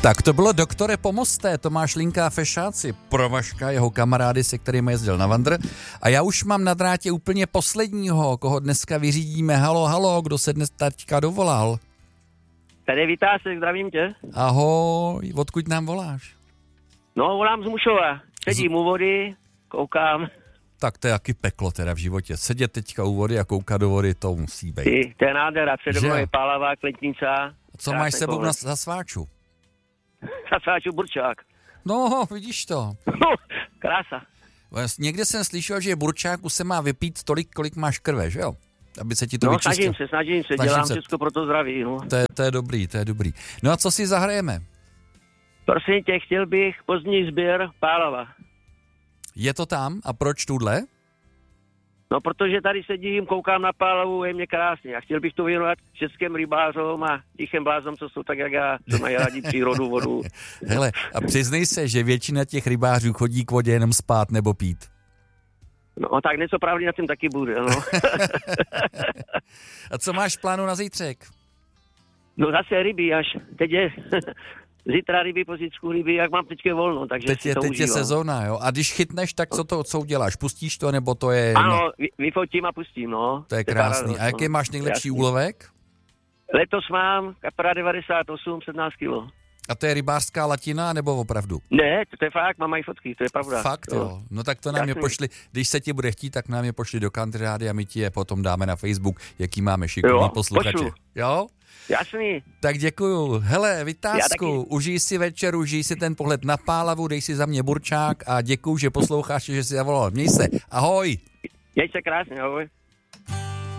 Tak to bylo Doktore, pomozte, Tomáš Linka a Fešáci pro Vaška, jeho kamarády, se kterými jezdil na vandr. A já už mám na drátě úplně posledního, koho dneska vyřídíme. Halo, kdo se dnes taťka dovolal? Tady Vításek, zdravím tě. Ahoj, odkud nám voláš? No, volám z Mušova. Sedím u vody, koukám. Tak to je jaký peklo teda v životě. Sedět teďka u vody a koukat do vody, to musí být. To je nádhera, přede mnou je pálavá kletnica. A co máš sebou za sváču? Za sváču burčák. No, vidíš to. No, krása. Někde jsem slyšel, že burčáku se má vypít tolik, kolik máš krve, že jo? Aby se ti to vyčistil. Snažím se, dělám všechno pro to zdraví. No. To je dobrý. No a co si zahrajeme? Prosím tě, chtěl bych pozdní sběr pálava. Je to tam? A proč tuhle? No, protože tady sedím, koukám na pálavu, je mě krásně. A chtěl bych to věnovat českým rybářům a tichým bláznom, co jsou tak, jak já, co mají rádi přírodu, vodu. Hele, a přiznej se, že většina těch rybářů chodí k vodě jenom spát nebo pít. No, tak něco pravdy na tím taky bude, no. A co máš v plánu na zítřek? No zase ryby, až teď je zítra ryby, pozítřku ryby, jak mám teďka volno, takže teď je sezóna, jo? A když chytneš, tak co uděláš? Pustíš to, nebo to je... Ano, vyfotím a pustím, no. To je krásný. A jaký máš nejlepší úlovek? Letos mám kapra 98, 17 kilo. A to je rybářská latina, nebo opravdu? Ne, to je fakt, mám mají fotky, to je pravda. Fakt, jo. No tak to nám je pošli, když se ti bude chtít, tak nám je pošli do Country Rádia a my ti je potom dáme na Facebook, jaký máme šikovný posluchače. Pošlu. Jo? Jasný. Tak děkuju. Hele, Vytázku, užij si večer, užij si ten pohled na pálavu, dej si za mě burčák a děkuju, že posloucháš, že jsi zavolal. Měj se. Ahoj. Měj se krásně, ahoj.